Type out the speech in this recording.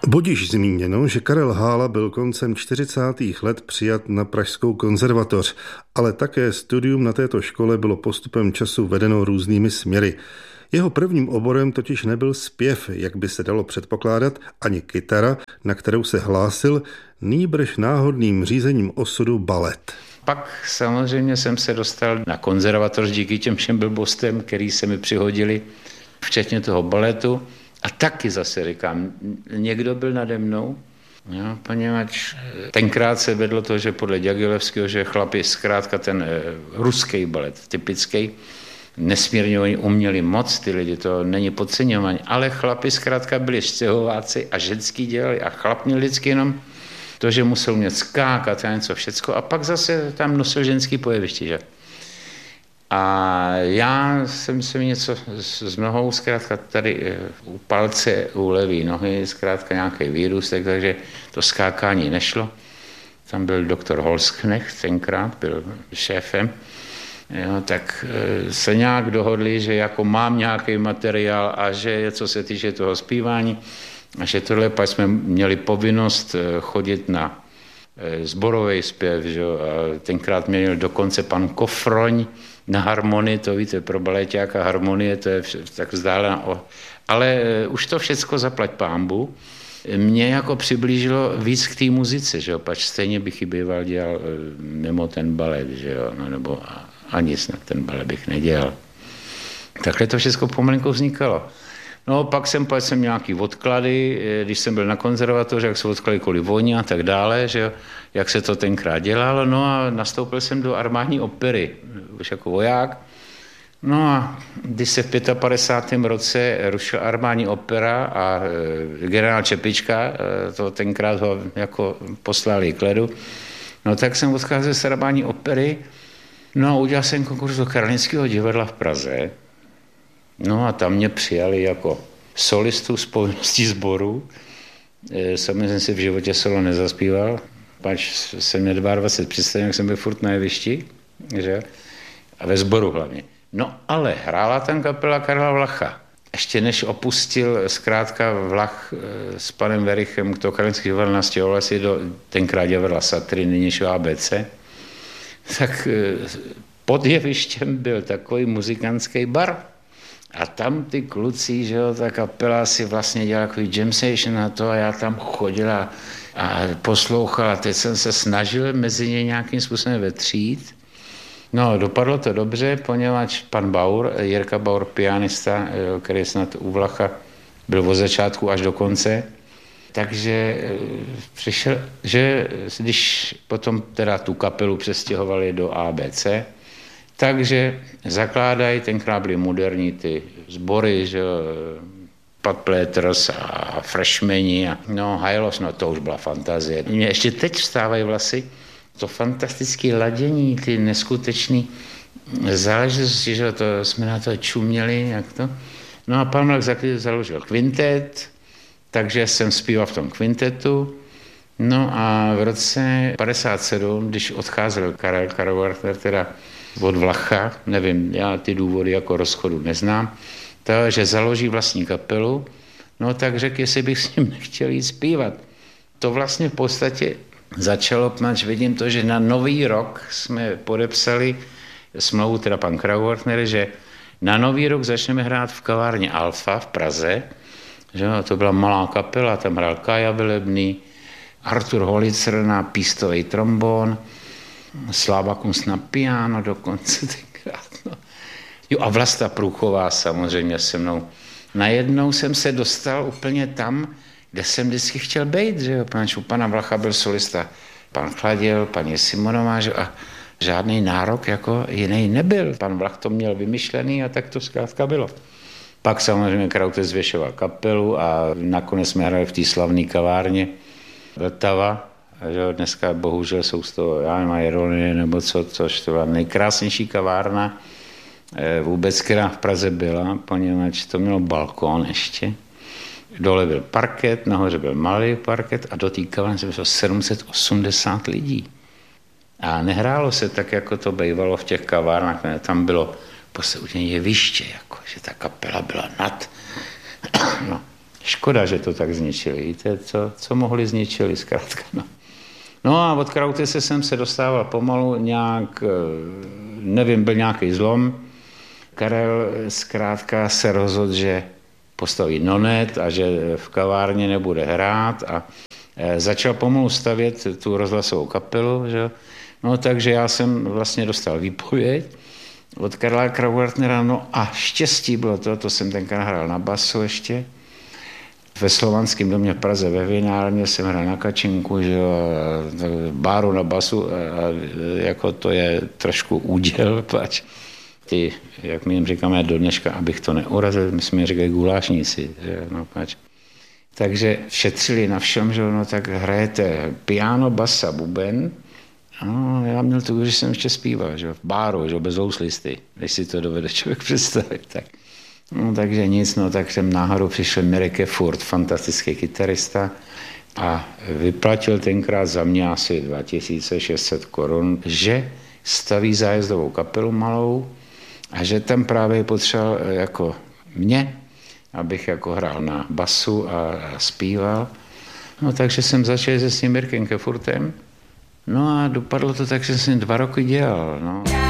Budiž zmíněno, že Karel Hála byl koncem 40. let přijat na Pražskou konzervatoř, ale také studium na této škole bylo postupem času vedeno různými směry. Jeho prvním oborem totiž nebyl zpěv, jak by se dalo předpokládat, ani kytara, na kterou se hlásil, nýbrž náhodným řízením osudu balet. Pak samozřejmě jsem se dostal na konzervatoř díky těm všem blbostem, který se mi přihodili, včetně toho baletu. A taky zase říkám, někdo byl nade mnou, jo, poněvadž tenkrát se vedlo to, že podle Ďagilevského, že chlapi zkrátka ten ruský balet, typický, nesmírně oni uměli moc, ty lidi, to není podceňování, ale chlapi zkrátka byli štěhováci a ženský dělali a chlap měl vždycky jenom to, že musel umět skákat a něco všecko a pak zase tam nosil ženský pojeviště, že? A já jsem se mi něco s nohou, zkrátka tady u palce, u levé nohy, zkrátka nějaký výrůstek, takže to skákání nešlo. Tam byl doktor Holzknecht, tenkrát byl šéfem, jo, tak se nějak dohodli, že jako mám nějaký materiál a že co se týče toho zpívání, a že tohle pak jsme měli povinnost chodit na sborový zpěv, že? A tenkrát měl dokonce pan Kofroň na harmonii, to víte, pro baleťáka harmonie, to je tak vzdálená, ale už to všecko zaplať pánbu. Mě jako přiblížilo víc k té muzice, že jo, pač stejně bych i býval dělal mimo ten balet, že jo, no, nebo ani snad ten balet bych nedělal. Takhle to všechno pomalinku vznikalo. No, pak jsem nějaký odklady, když jsem byl na konzervatoři, jak se odklady kvůli vojně a tak dále, že jak se to tenkrát dělalo, no a nastoupil jsem do armádní opery, už jako voják. No a když se v 55. roce rušila armádní opera a generál Čepička, to tenkrát ho jako poslali k ledu, no tak jsem odcházel z armádní opery, no a udělal jsem konkurs do Karlínského divadla v Praze. No a tam mě přijali jako solistu z povinností sboru. Samozřejmě jsem si v životě solo nezaspíval, pač jsem měl 22 představení, jak jsem byl furt na jevišti, že? A ve sboru hlavně. No ale hrála tam kapela Karla Vlacha. Ještě než opustil zkrátka Vlach s panem Verichem, to Karlínský divadlo nastěhoval si do tenkrát divadla Satry, nynějšího ABC, tak pod jevištěm byl takový muzikantský bar. A tam ty kluci, že jo, ta kapela si vlastně dělala takový jam session na to a já tam chodil a poslouchal a teď jsem se snažil mezi ně nějakým způsobem vetřít. No, dopadlo to dobře, poněvadž pan Baur, Jirka Baur, pianista, který snad u Vlacha byl od začátku až do konce, takže přišel, že když potom teda tu kapelu přestěhovali do ABC, takže zakládají, tenkrát byly moderní ty sbory, že Pat Pléters a Freshmeni a no Hajlos, no to už byla fantazie. Mě ještě teď vstávají vlasy, to fantastické ladění, ty neskutečné záležitosti, že to jsme na to čuměli, jak to. No a pan Mlek založil kvintet, takže jsem zpíval v tom kvintetu. No a v roce 57, když odcházel Karel Wartner, teda od Vlacha, nevím, já ty důvody jako rozchodu neznám, že založí vlastní kapelu, no tak řekl, jestli bych s ním nechtěl jít zpívat. To vlastně v podstatě začalo, protože vidím to, že na Nový rok jsme podepsali smlouvu, teda pan Krauwartner, že na Nový rok začneme hrát v kavárně Alfa v Praze, že to byla malá kapela, tam hrál Kája Velebný, Artur Holicer na pístový trombon, Sláva Kunst na piano dokonce tenkrát. No. Jo a Vlasta Průchová samozřejmě se mnou. Najednou jsem se dostal úplně tam, kde jsem vždycky chtěl být, že jo, protože u pana Vlacha byl solista pan Chladil, paní Simonová, že? A žádný nárok jako jiný nebyl. Pan Vlach to měl vymyšlený a tak to zkrátka bylo. Pak samozřejmě Kraute zvěšoval kapelu a nakonec jsme hráli v té slavné kavárně Vltava. Že dneska bohužel jsou z toho, já nevím, Jerony nebo co, což to byla nejkrásnější kavárna vůbec, která v Praze byla, poněvadž to mělo balkón ještě. Dole byl parket, nahoře byl malý parket a do té kavárny se bylo 780 lidí. A nehrálo se tak, jako to bývalo v těch kavárnách, tam bylo prostě jeviště, jako, že ta kapela byla nad. No. Škoda, že to tak zničili. Víte, co mohli zničili zkrátka. No a od Krautise jsem se dostával pomalu nějak, nevím, byl nějaký zlom. Karel zkrátka se rozhodl, že postaví nonet a že v kavárně nebude hrát a začal pomalu stavět tu rozhlasovou kapelu. Že? No takže já jsem vlastně dostal výpověď od Karla Kraugartnera, no a štěstí bylo to jsem tenkrát hrál na basu ještě. Ve Slovanském domě v Praze ve vinárně jsem hrál na kačinku, že jo, báru na basu a jako to je trošku úděl, pač. Ty, jak my jim říkáme do dneška, abych to neurazil, my jsme jim říkali gulášníci, že no, pač. Takže šetřili na všem, že no tak hrajete piano, basa, buben. No, já měl to, že jsem ještě zpíval, že v báru, že bez houslisty, když si to dovede člověk představit, tak. No takže nic, no tak jsem náhodou přišel Mirek Furt, fantastický kytarista a vyplatil tenkrát za mě asi 2600 korun, že staví zájezdovou kapelu malou a že tam právě potřeboval jako mě, abych jako hrál na basu a zpíval. No takže jsem začal se s tím Mirkem Furtem. No a dopadlo to tak, že jsem 2 roky dělal, no.